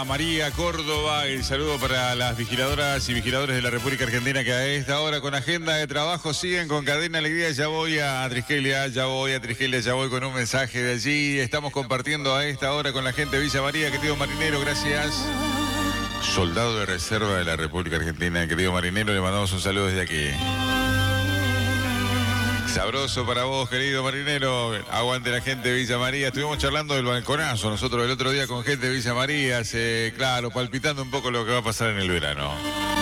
María Córdoba. El saludo para las vigiladoras y vigiladores de la República Argentina que a esta hora con agenda de trabajo siguen con Cadena Alegría. Ya voy a Triskelia, ya voy con un mensaje de allí. Estamos compartiendo a esta hora con la gente de Villa María. Querido marinero, gracias. Soldado de reserva de la República Argentina, querido marinero, le mandamos un saludo desde aquí. Sabroso para vos, querido marinero. Aguante la gente de Villa María. Estuvimos charlando del balconazo nosotros el otro día con gente de Villa María. Claro, palpitando un poco lo que va a pasar en el verano.